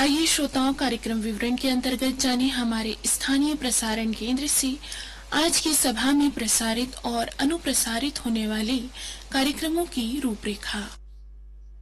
आइए श्रोताओं, कार्यक्रम विवरण के अंतर्गत जाने हमारे स्थानीय प्रसारण केंद्र से आज की सभा में प्रसारित और अनुप्रसारित होने वाले कार्यक्रमों की रूपरेखा।